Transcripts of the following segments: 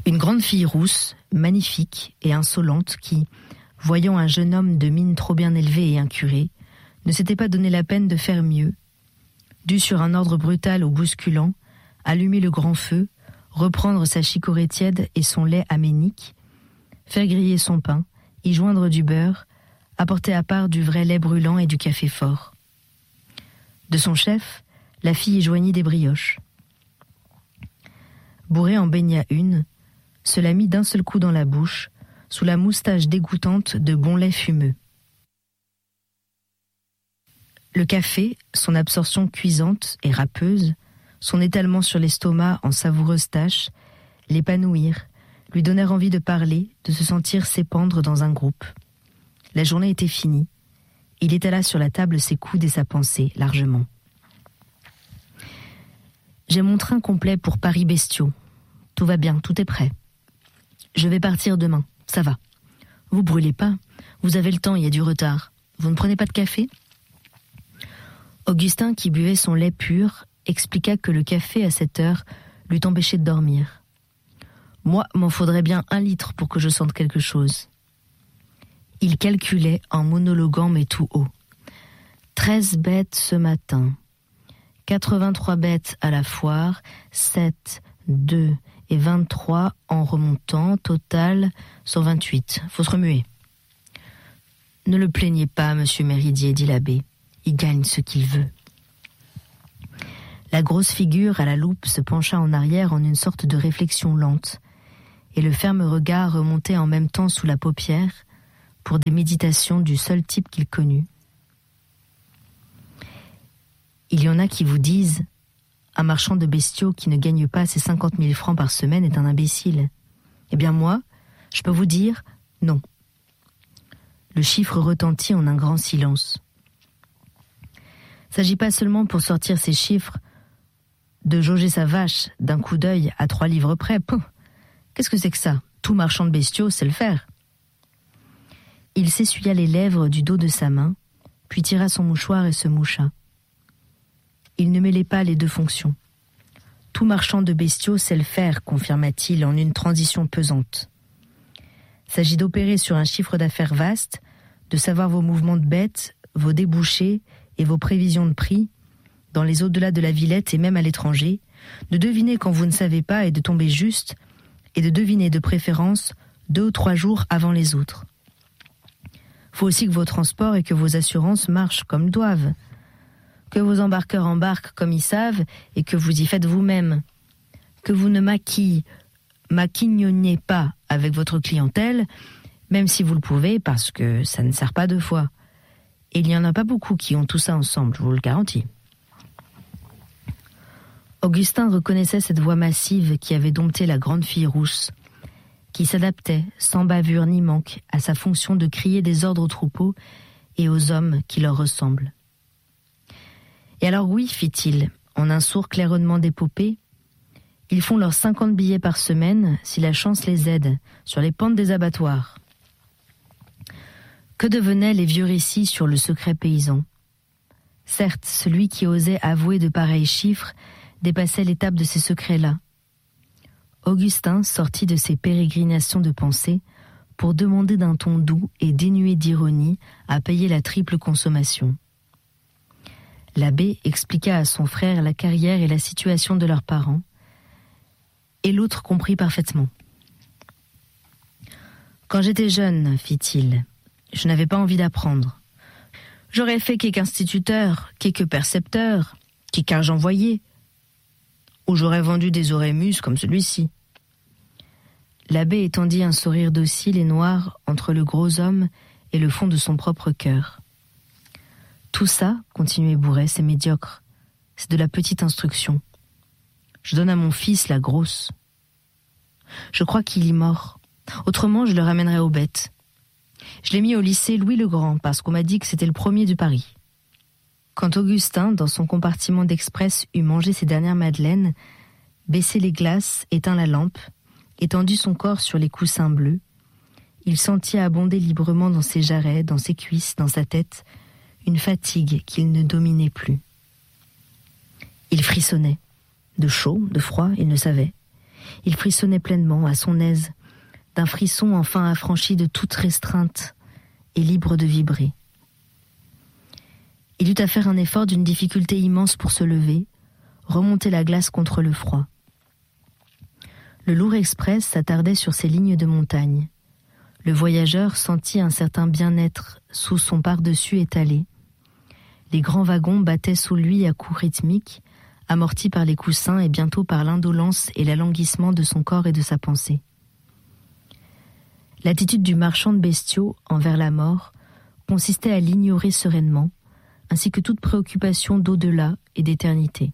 Une grande fille rousse, magnifique et insolente qui, voyant un jeune homme de mine trop bien élevée et incuré, ne s'était pas donné la peine de faire mieux, dut sur un ordre brutal ou bousculant, allumer le grand feu, reprendre sa chicorée tiède et son lait aménique, faire griller son pain, y joindre du beurre, apporter à part du vrai lait brûlant et du café fort. De son chef, la fille y joignit des brioches. Bourré en baigna une, se la mit d'un seul coup dans la bouche, sous la moustache dégoûtante de bon lait fumeux. Le café, son absorption cuisante et râpeuse, son étalement sur l'estomac en savoureuses taches, l'épanouirent, lui donnèrent envie de parler, de se sentir s'épandre dans un groupe. La journée était finie. Il étala sur la table ses coudes et sa pensée, largement. « J'ai mon train complet pour Paris-Bestiaux. Tout va bien, tout est prêt. Je vais partir demain, ça va. Vous brûlez pas, vous avez le temps, il y a du retard. Vous ne prenez pas de café ?» Augustin, qui buvait son lait pur, expliqua que le café à cette heure l'eût empêché de dormir. « Moi, m'en faudrait bien 1 litre pour que je sente quelque chose. » Il calculait en monologuant mais tout haut. 13 bêtes ce matin, 83 bêtes à la foire, 7, 2 et 23 en remontant, total 128. Faut se remuer. Ne le plaignez pas, monsieur Méridier, dit l'abbé. Il gagne ce qu'il veut. La grosse figure à la loupe se pencha en arrière en une sorte de réflexion lente, et le ferme regard remontait en même temps sous la paupière pour des méditations du seul type qu'il connut. Il y en a qui vous disent « Un marchand de bestiaux qui ne gagne pas ses 50 000 francs par semaine est un imbécile. » Eh bien moi, je peux vous dire « Non ». Le chiffre retentit en un grand silence. S'agit pas seulement pour sortir ces chiffres de jauger sa vache d'un coup d'œil à 3 livres près. Qu'est-ce que c'est que ça ? Tout marchand de bestiaux sait le faire. Il s'essuya les lèvres du dos de sa main, puis tira son mouchoir et se moucha. Il ne mêlait pas les 2 fonctions. Tout marchand de bestiaux sait le faire, confirma-t-il en une transition pesante. S'agit d'opérer sur un chiffre d'affaires vaste, de savoir vos mouvements de bêtes, vos débouchés et vos prévisions de prix, dans les au-delà de la Villette et même à l'étranger, de deviner quand vous ne savez pas et de tomber juste, et de deviner de préférence 2 ou 3 jours avant les autres. Faut aussi que vos transports et que vos assurances marchent comme doivent, que vos embarqueurs embarquent comme ils savent et que vous y faites vous-même, que vous ne maquignonnez pas avec votre clientèle, même si vous le pouvez, parce que ça ne sert pas 2 fois. Et il n'y en a pas beaucoup qui ont tout ça ensemble, je vous le garantis. Augustin reconnaissait cette voix massive qui avait dompté la grande fille rousse, qui s'adaptait, sans bavure ni manque, à sa fonction de crier des ordres aux troupeaux et aux hommes qui leur ressemblent. Et alors oui, fit-il, en un sourd claironnement d'épopée, ils font leurs 50 billets par semaine, si la chance les aide, sur les pentes des abattoirs. Que devenaient les vieux récits sur le secret paysan ? Certes, celui qui osait avouer de pareils chiffres dépassait l'étape de ces secrets-là. Augustin sortit de ses pérégrinations de pensée pour demander d'un ton doux et dénué d'ironie à payer la triple consommation. L'abbé expliqua à son frère la carrière et la situation de leurs parents, et l'autre comprit parfaitement. « Quand j'étais jeune, fit-il, je n'avais pas envie d'apprendre. J'aurais fait quelque instituteur, quelque percepteur, quelque argent envoyé, ou j'aurais vendu des orémus comme celui-ci. » L'abbé étendit un sourire docile et noir entre le gros homme et le fond de son propre cœur. « Tout ça, continuait Bourret, c'est médiocre. C'est de la petite instruction. Je donne à mon fils la grosse. Je crois qu'il y mord. Autrement, je le ramènerai aux bêtes. Je l'ai mis au lycée Louis-le-Grand parce qu'on m'a dit que c'était le premier de Paris. » Quand Augustin, dans son compartiment d'express, eut mangé ses dernières madeleines, baissé les glaces, éteint la lampe, étendu son corps sur les coussins bleus, il sentit abonder librement dans ses jarrets, dans ses cuisses, dans sa tête, une fatigue qu'il ne dominait plus. Il frissonnait. De chaud, de froid, il ne savait. Il frissonnait pleinement, à son aise, d'un frisson enfin affranchi de toute restreinte et libre de vibrer. Il eut à faire un effort d'une difficulté immense pour se lever, remonter la glace contre le froid. Le lourd express s'attardait sur ces lignes de montagne. Le voyageur sentit un certain bien-être sous son par-dessus étalé. Les grands wagons battaient sous lui à coups rythmiques, amortis par les coussins et bientôt par l'indolence et l'alanguissement de son corps et de sa pensée. L'attitude du marchand de bestiaux envers la mort consistait à l'ignorer sereinement, ainsi que toute préoccupation d'au-delà et d'éternité.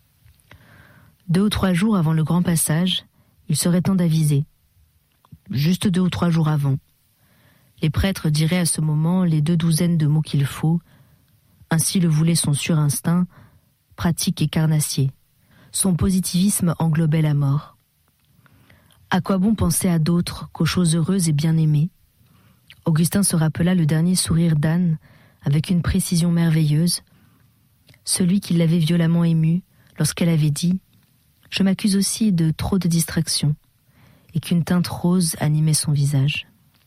2 ou 3 jours avant le grand passage, il serait temps d'aviser. Juste 2 ou 3 jours avant. Les prêtres diraient à ce moment les 2 douzaines de mots qu'il faut. Ainsi le voulait son surinstinct, pratique et carnassier. Son positivisme englobait la mort. À quoi bon penser à d'autres qu'aux choses heureuses et bien-aimées ? Augustin se rappela le dernier sourire d'Anne avec une précision merveilleuse, celui qui l'avait violemment ému lorsqu'elle avait dit « Je m'accuse aussi de trop de distractions » et qu'une teinte rose animait son visage.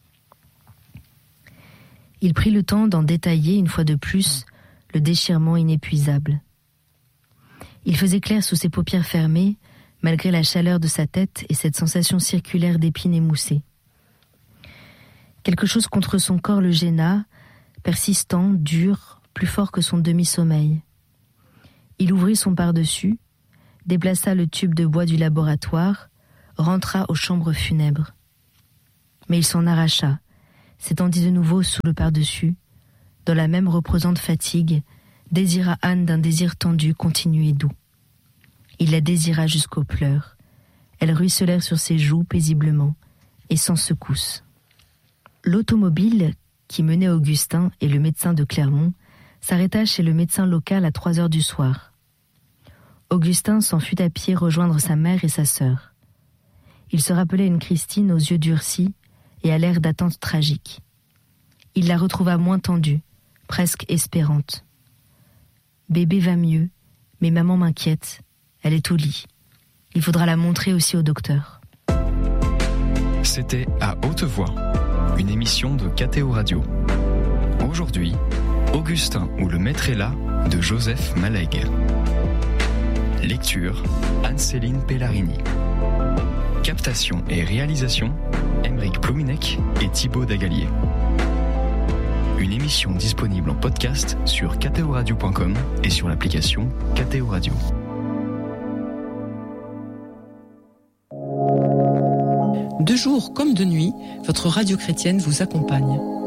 Il prit le temps d'en détailler une fois de plus le déchirement inépuisable. Il faisait clair sous ses paupières fermées, malgré la chaleur de sa tête et cette sensation circulaire d'épines émoussées. Quelque chose contre son corps le gêna, persistant, dur, plus fort que son demi-sommeil. Il ouvrit son par-dessus, déplaça le tube de bois du laboratoire, rentra aux chambres funèbres. Mais il s'en arracha, s'étendit de nouveau sous le par-dessus, dans la même reposante fatigue, désira Anne d'un désir tendu, continu et doux. Il la désira jusqu'aux pleurs. Elles ruisselèrent sur ses joues paisiblement, et sans secousse. L'automobile qui menait Augustin et le médecin de Clermont s'arrêta chez le médecin local à 3 heures du soir. Augustin s'en fut à pied rejoindre sa mère et sa sœur. Il se rappelait une Christine aux yeux durcis et à l'air d'attente tragique. Il la retrouva moins tendue, presque espérante. « Bébé va mieux, mais maman m'inquiète. Elle est au lit. Il faudra la montrer aussi au docteur. » C'était À Haute Voix, une émission de KTO Radio. Aujourd'hui, Augustin ou le maître est là de Joseph Malègue. Lecture, Anne-Céline Pellarini. Captation et réalisation, Aymeric Plouminec et Thibaut Dagalier. Une émission disponible en podcast sur ktoradio.com et sur l'application KTO Radio. De jour comme de nuit, votre radio chrétienne vous accompagne.